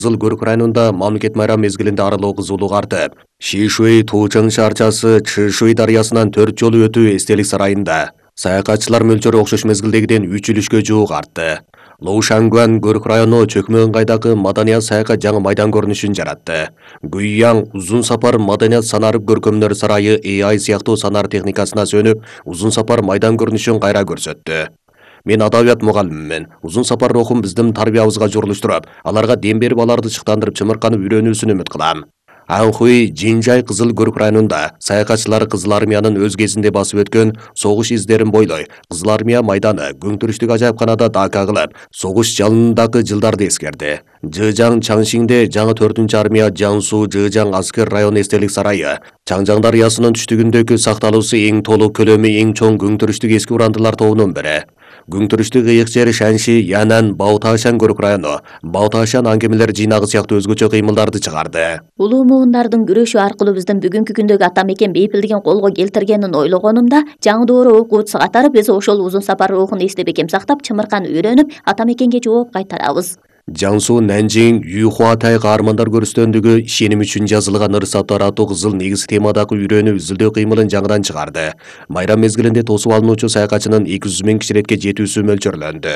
Кызыл Көрк районунда мамлекет майрам мезгилинде аралоо кызуулук артып, Шишуй Туучаң шаарчасы Чышуй дарыясынан 4 жолу өтүү эстелик сарайында саякатчылар мөлчөрү окшош мезгилдегиден 3 жуук артты. Лоушангуан Көрк району чөкмө ыңгайдагы маданият саякат жаңы майдан көрүнүшүн жаратты. Гуйяң узун сапар маданият санарып көркөмдөр сарайы AI сыяктуу санар техникасына сөнүп, узун сапар майдан көрүнүшүн кайра көрсөттү. Мен адабият мугалимимин. Узун сапар рухун биздин тарбиябызга жорлуштуруп, аларга дем берип аларды чыктандырып чымырканып үйрөнүүсүн үмүт кылам. Анхуй Жинжай Кызыл Көрк районунда саякатчылар Кызыл армиянын өз кезинде басып өткөн согуш издерин бойлой, Кызыл армия майданы Көңтүрүштүк ажайыпканада дака кылып, согуш жалынындагы жылдарды эскерди. Жыжаң Чаңшиңде жаңы 4 армия Жаңсу Жыжаң аскер район эстелик сарайы, Чаңжаң дарыясынын түштүгүндөгү сакталуусу эң толук көлөмү эң чоң Көңтүрүштүк эски урандылар тобунун бири. Көңтүрүштүк ыйык жери Шанши, Янан, Бауташан Көрк району, Бауташан аңгемелер жыйнагы сыяктуу өзгөчө кыймылдарды чыгарды. Улуу муундардын күрөшү аркылуу биздин бүгүнкү күндөгү ата мекен бейпилдигин колго келтиргенин ойлогонумда, жаңы доору окуучу катары биз ошол узун сапар рухун эсте бекем сактап, чымыркан үйрөнүп, ата мекенге жооп кайтарабыз. Жаңсу, Нанжиң, Юхуатай каармандар көрүстөндүгү ишеним үчүн жазылган ырсаттар аттуу кызыл негиз темадагы үйрөнүү изилдөө кыймылын жаңыдан чыгарды. Майрам мезгилинде тосуп алынуучу саякатчынын 200 000 киширетке жетүүсү мөлчөрлөндү.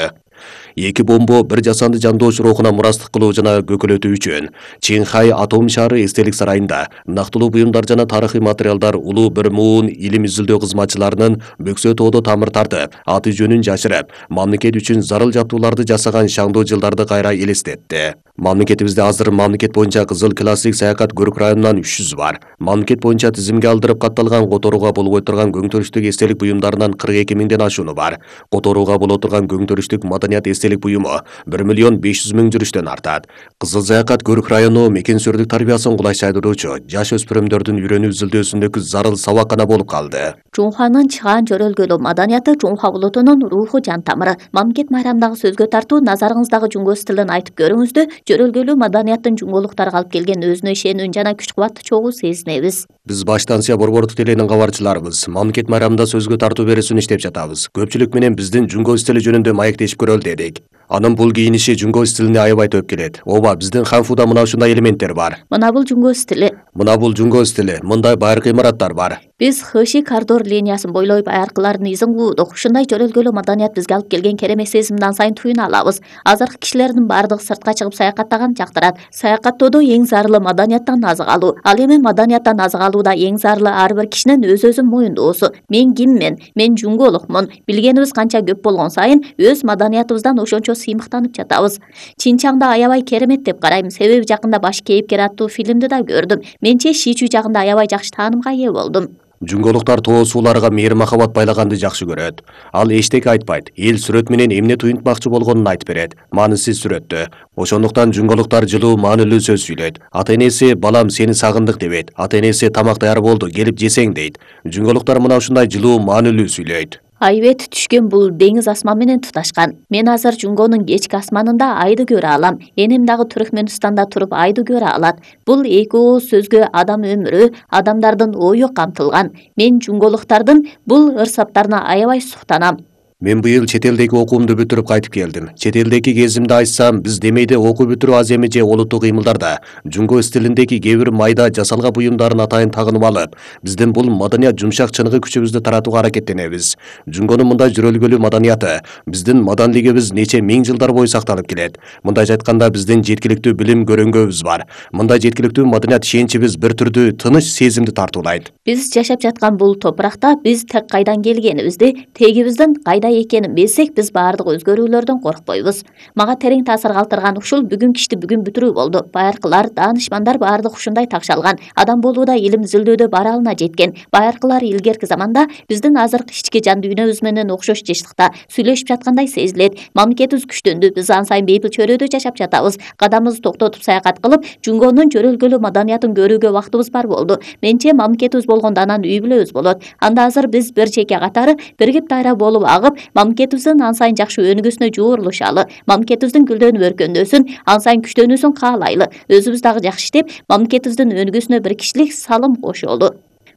2 бомбо бир жасанды жандооч рухуна мурастык кылуу жана көкөлөтүү үчүн Чинхай атом шаары эстелик сарайында нактылуу буюмдар жана тарыхый материалдар улуу бир муун илим изилдөө кызматчыларынын бөксө тоодо тамыр тартып, аты жөнүн жашырып, мамлекет үчүн зарыл жаптууларды жасаган шаңдуу жылдарды кайра элестетти. Мамлекетибизде азыр мамлекет боюнча кызыл классик саякат Көрк районунан 300 бар. Мамлекет боюнча тизимге алдырып катталган которууга болбой турган Көңтүрүштүк эстелик буюмдарынан 42 000ден ашууну бар. Которууга боло турган Көңтүрүштүк маданият эстелик буюму 1 500 000 жүрүштөн артат. Кызыл саякат Көрк району мекен сүрдүк тарбиясын кулайчайдыруучу жаш өспүрүмдөрдүн үйрөнүү изилдөөсүндөгү зарыл сабакана болуп калды. Чуңханын чыгаан жөрөлгөлүү маданияты Чуңха улутунун руху жан тамыры. Мамлекет майрамдагы сөзгө тартуу назарыңыздагы жуңго стилин айтып көрүңүздө, жөрөлгөлүү маданияттын жуңголуктарга алып келген өзүнө ишенүүн жана күч кубатты чогуу сезинебиз. Биз баштансия борбордук теленин кабарчыларыбыз. Мамлекет майрамында сөзгө тартуу берүүсүн иштеп жатабыз. Көпчүлүк менен биздин жуңго стили жөнүндө маектешип көрөлү дедик. Анын бул кийиниши жуңго стилине аябай төп келет. Ооба, биздин ханфуда мына ушундай элементтер бар. Мына бул жуңго стили. Мына бул жуңго стили. Мындай байыркы имараттар бар. Биз Хэши коридор линиясын бойлой байыркылардын изин куудук. Ушундай жөрөлгөлүү маданият бизге алып келген керемет сезимди сайын туюна алабыз. Азыркы кишилердин бардыгы сыртка чыгып саякаттаган жактырат. Саякаттоодо эң зарылы маданияттан азык алуу. Ал эми маданияттан азык алууда эң зарылы ар бир кишинин өз-өзүн моюндоосу. Мен киммин? Мен жуңголукмун. Билгенибиз канча көп болгон сайын өз маданиятыбыздан ошончо сыймыктанып жатабыз. Чинчаңда аябай керемет деп карайм. Себеби жакында баш кейипкер аттуу фильмди да көрдүм. Менче Шичу жагында аябай жакшы таанымга ээ болдум. Жуңголуктар тоо сууларга мээри махабат байлаганды жакшы көрөт. Ал эчтеке айтпайт. Эл сүрөт менен эмне туюнтмакчы болгонун айтып берет. Маанисиз сүрөттө. Ошондуктан жуңголуктар жылуу, маанилүү сөз сүйлөйт. Ата-энеси балам сени сагындык дебейт. Ата-энеси тамак даяр болду, келип жесең дейт. Жуңголуктар мына ушундай жылуу, маанилүү сүйлөйт. Айбет түшкөн бул деңиз асман менен туташкан. Мен азыр жуңгонун кечки асманында айды көрө алам. Энем дагы Түркмөнстанда туруп айды көрө алат. Бул эки ооз сөзгө адам өмүрү, адамдардын ою камтылган. Мен жуңголуктардын бул ырсаптарына аябай суктанам. Мен быйыл чет элдеги окуумду бүтүрүп кайтып келдим. Чет элдеги кезимди айтсам, биз демейде окуу бүтүрүү аз эми же олуттуу кыймылдарда жуңго стилиндеги кээ бир майда жасалга буюмдарын атайын тагынып алып, биздин бул маданият жумшак чыныгы күчүбүздү таратууга аракеттенебиз. Жуңгонун мындай жүрөлгөлүү маданияты биздин маданилигибиз нече миң жылдар бою сакталып келет. Мындайча айтканда биздин жеткиликтүү билим көрөнгөбүз бар. Мындай жеткиликтүү маданият ишеничибиз бир түрдүү тыныч сезимди тартуулайт. Биз жашап жаткан бул топуракта биз так кайдан келгенибизди, тегибиздин кайда экенин билсек, биз баардык өзгөрүүлөрдөн коркпойбуз. Мага терең таасир калтырган ушул бүгүн кишти бүгүн бүтүрүү болду. Байыркылар, даанышмандар баардык ушундай такшалган. Адам болууда илим изилдөөдө баралына жеткен. Байыркылар илгерки заманда биздин азыркы ички жан дүйнөбүз менен окшош жыштыкта сүйлөшүп жаткандай сезилет. Мамлекетибиз күчтөндү, биз ан сайын бейпил чөйрөдө жашап жатабыз. Кадамыбызды токтотуп саякат кылып, жуңгонун жөрөлгөлүү маданиятын көрүүгө убактыбыз бар болду. Менче мамлекетибиз болгондо анан үй бүлөбүз болот. Анда азыр биз бир чеке катары биригип дайра болуп агып, мамлекетибиздин ан сайын жакшы өнүгүүсүнө жуурулушалы. Мамлекетибиздин гүлдөнүп өркөндөөсүн, ан сайын күчтөнүүсүн каалайлы. Өзүбүз дагы жакшы иштеп, мамлекетибиздин өнүгүүсүнө бир кишилик салым кошолу.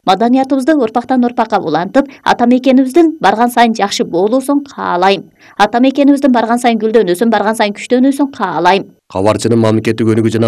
Маданиятыбызды урпактан урпакка улантып, ата мекенибиздин барган сайын жакшы болуусун каалайм. Ата мекенибиздин барган сайын гүлдөнүүсүн, барган сайын күчтөнүүсүн каалайм. Кабарчынын мамлекеттик өнүгүү жана